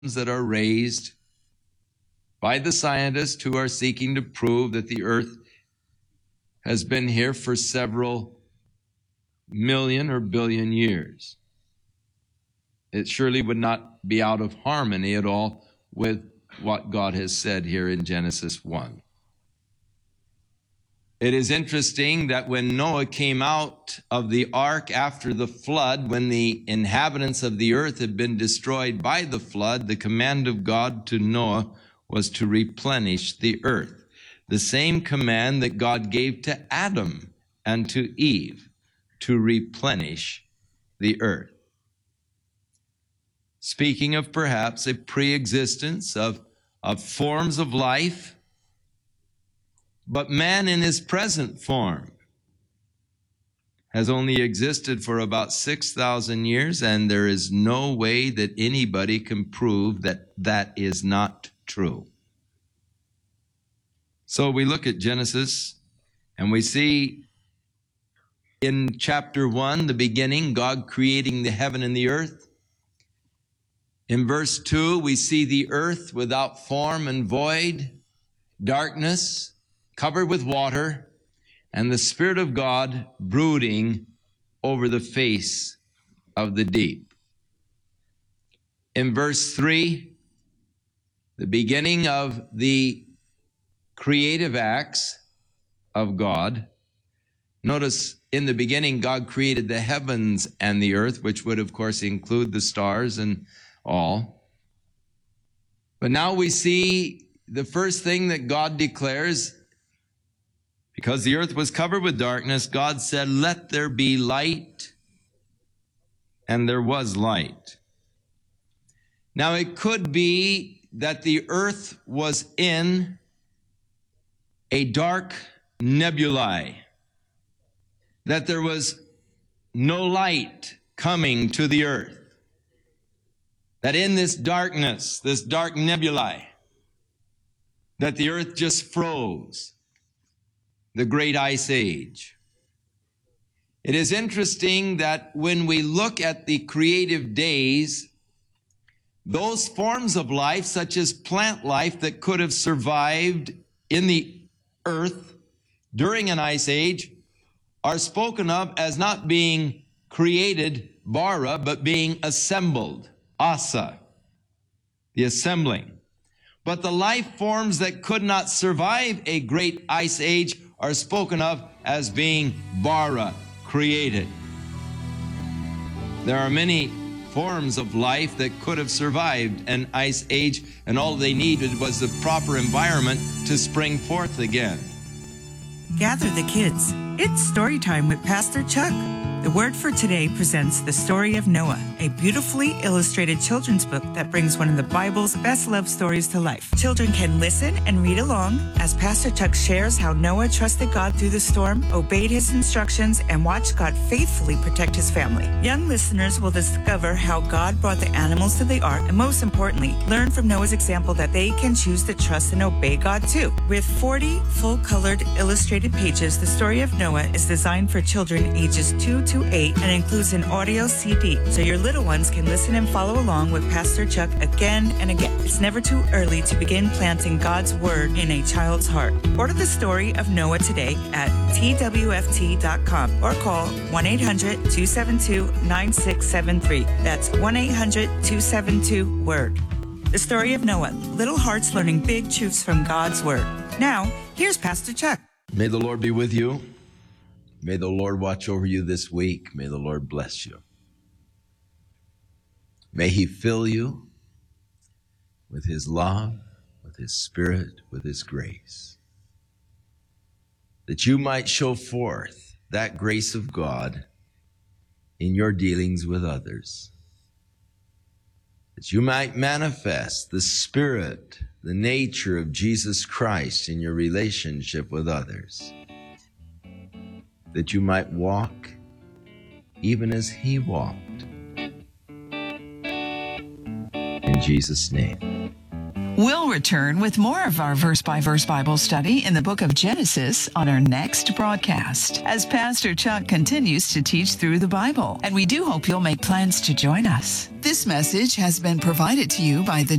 that are raised by the scientists who are seeking to prove that the earth has been here for several million or billion years. It surely would not be out of harmony at all with what God has said here in Genesis 1. It is interesting that when Noah came out of the ark after the flood, when the inhabitants of the earth had been destroyed by the flood, the command of God to Noah was to replenish the earth. The same command that God gave to Adam and to Eve, to replenish the earth. Speaking of perhaps a pre-existence of forms of life, but man in his present form has only existed for about 6,000 years, and there is no way that anybody can prove that that is not true. So we look at Genesis, and we see in chapter 1, the beginning, God creating the heaven and the earth. In verse 2, we see the earth without form and void, darkness, covered with water, and the Spirit of God brooding over the face of the deep. In verse 3, the beginning of the creative acts of God. Notice in the beginning, God created the heavens and the earth, which would, of course, include the stars and all. But now we see the first thing that God declares. Because the earth was covered with darkness, God said, "Let there be light," and there was light. Now it could be that the earth was in a dark nebulae, that there was no light coming to the earth, that in this darkness, this dark nebulae, that the earth just froze. The great ice age. It is interesting that when we look at the creative days, those forms of life, such as plant life that could have survived in the earth during an ice age, are spoken of as not being created, bara, but being assembled, asa, the assembling. But the life forms that could not survive a great ice age are spoken of as being bara, created. There are many forms of life that could have survived an ice age, and all they needed was the proper environment to spring forth again. Gather the kids. It's story time with Pastor Chuck. The Word for Today presents The Story of Noah, a beautifully illustrated children's book that brings one of the Bible's best love stories to life. Children can listen and read along as Pastor Chuck shares how Noah trusted God through the storm, obeyed his instructions, and watched God faithfully protect his family. Young listeners will discover how God brought the animals to the ark, and most importantly, learn from Noah's example that they can choose to trust and obey God too. With 40 full-colored illustrated pages, The Story of Noah is designed for children ages 2 to 8 and includes an audio CD, so your little ones can listen and follow along with Pastor Chuck again and again. It's never too early to begin planting God's Word in a child's heart. Order The Story of Noah today at twft.com or call 1-800-272-9673. That's 1-800-272-WORD. The Story of Noah, little hearts learning big truths from God's Word. Now, here's Pastor Chuck. May the Lord be with you. May the Lord watch over you this week. May the Lord bless you. May He fill you with His love, with His Spirit, with His grace, that you might show forth that grace of God in your dealings with others, that you might manifest the Spirit, the nature of Jesus Christ in your relationship with others, that you might walk even as He walked. In Jesus' name. We'll return with more of our verse-by-verse Bible study in the book of Genesis on our next broadcast as Pastor Chuck continues to teach through the Bible. And we do hope you'll make plans to join us. This message has been provided to you by the